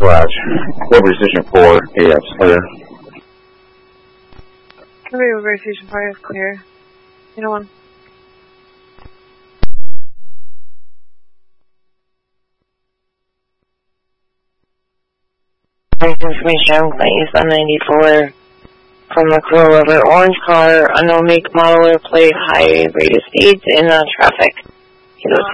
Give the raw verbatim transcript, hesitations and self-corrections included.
Flash. Delivery Station four, A F, clear. Delivery Station four, A F, clear. You know one. Information on Clayton one ninety-four from the crew of an orange car, unknown make, model, or plate, high rate of speeds in uh, traffic.